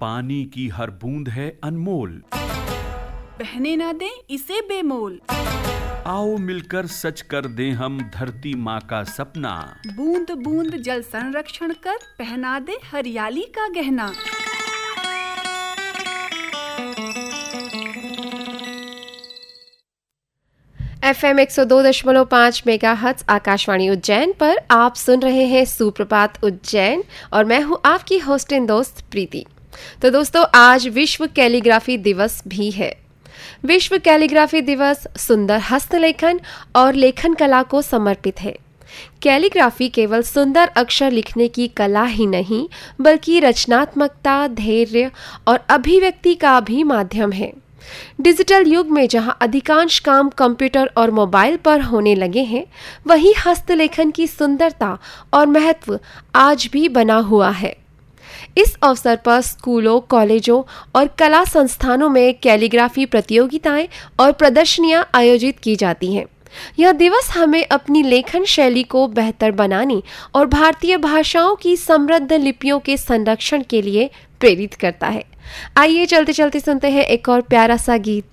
पानी की हर बूंद है अनमोल, बहने ना दें इसे बेमोल। आओ मिलकर सच कर दें हम धरती माँ का सपना, बूंद बूंद जल संरक्षण कर पहना दे हरियाली का गहना। FM 102.5 मेगाहर्ट्ज आकाशवाणी उज्जैन पर आप सुन रहे हैं सुप्रभात उज्जैन और मैं हूं आपकी होस्ट एंड दोस्त प्रीति। तो दोस्तों, आज विश्व कैलीग्राफी दिवस भी है। विश्व कैलीग्राफी दिवस सुंदर हस्तलेखन और लेखन कला को समर्पित है। कैलीग्राफी केवल सुंदर अक्षर लिखने की कला ही नहीं, बल्कि रचनात्मकता, धैर्य और अभिव्यक्ति का भी माध्यम है। डिजिटल युग में जहां अधिकांश काम कंप्यूटर और मोबाइल पर होने लगे हैं, वहीं हस्तलेखन की सुंदरता और महत्व आज भी बना हुआ है। इस अवसर पर स्कूलों, कॉलेजों और कला संस्थानों में कैलीग्राफी प्रतियोगिताएं और प्रदर्शनियां आयोजित की जाती हैं। यह दिवस हमें अपनी लेखन शैली को बेहतर बनाने और भारतीय भाषाओं की समृद्ध लिपियों के संरक्षण के लिए प्रेरित करता है। आइए चलते चलते सुनते हैं एक और प्यारा सा गीत।